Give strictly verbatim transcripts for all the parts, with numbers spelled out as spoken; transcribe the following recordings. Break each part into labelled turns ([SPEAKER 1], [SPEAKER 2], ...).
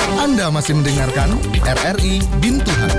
[SPEAKER 1] Anda masih mendengarkan R R I Bintuhan.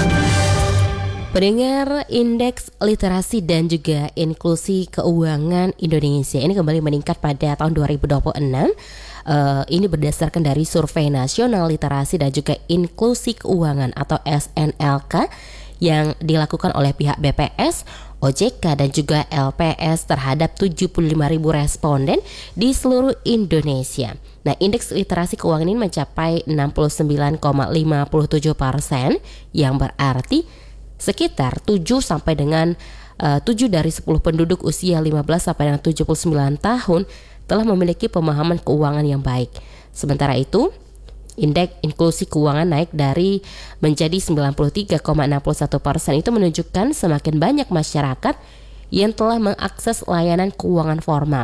[SPEAKER 2] Pendengar, indeks literasi dan juga inklusi keuangan Indonesia ini kembali meningkat pada tahun dua ribu dua puluh enam. Uh, ini berdasarkan dari Survei Nasional Literasi dan juga Inklusi Keuangan atau S N L K yang dilakukan oleh pihak B P S, O J K dan juga L P S terhadap tujuh puluh lima ribu responden di seluruh Indonesia. Nah, indeks literasi keuangan ini mencapai enam puluh sembilan koma lima tujuh persen yang berarti sekitar tujuh sampai dengan uh, tujuh dari sepuluh penduduk usia lima belas sampai dengan tujuh puluh sembilan tahun telah memiliki pemahaman keuangan yang baik. Sementara itu, indeks inklusi keuangan naik dari menjadi sembilan puluh tiga koma enam satu persen. Itu menunjukkan semakin banyak masyarakat yang telah mengakses layanan keuangan formal.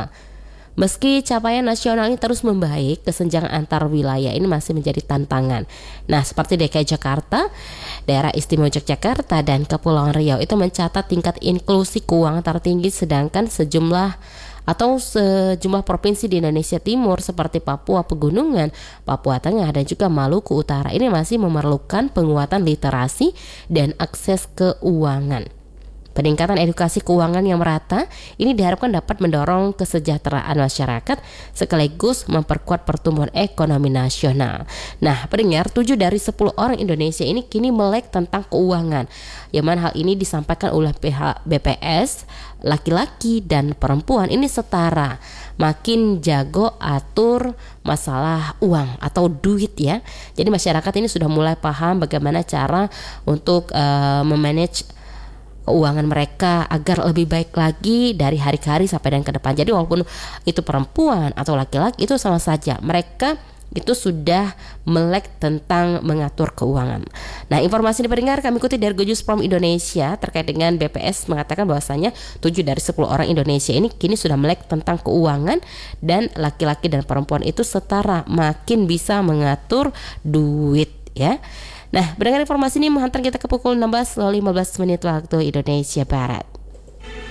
[SPEAKER 2] Meski capaian nasional ini terus membaik, kesenjangan antar wilayah ini masih menjadi tantangan. Nah, seperti D K I Jakarta, Daerah Istimewa Yogyakarta, dan Kepulauan Riau itu mencatat tingkat inklusi keuangan tertinggi, sedangkan sejumlah atau sejumlah provinsi di Indonesia Timur seperti Papua Pegunungan, Papua Tengah, dan juga Maluku Utara ini masih memerlukan penguatan literasi dan akses keuangan. Peningkatan edukasi keuangan yang merata ini diharapkan dapat mendorong kesejahteraan masyarakat sekaligus memperkuat pertumbuhan ekonomi nasional. Nah, pendengar, tujuh dari sepuluh orang Indonesia ini kini melek tentang keuangan. Yang mana hal ini disampaikan oleh pihak B P S, laki-laki dan perempuan ini setara. Makin jago atur masalah uang atau duit ya. Jadi masyarakat ini sudah mulai paham bagaimana cara untuk uh, memanage keuangan mereka agar lebih baik lagi dari hari ke hari sampai dan ke depan. Jadi walaupun itu perempuan atau laki-laki itu sama saja, mereka itu sudah melek tentang mengatur keuangan. Nah, informasi ini pendengar kami ikuti dari Gojus Prom Indonesia terkait dengan B P S mengatakan bahwasanya tujuh dari sepuluh orang Indonesia ini kini sudah melek tentang keuangan dan laki-laki dan perempuan itu setara, makin bisa mengatur duit ya. Nah, mendengar informasi ini menghantar kita ke pukul enam belas lima belas menit waktu Indonesia Barat.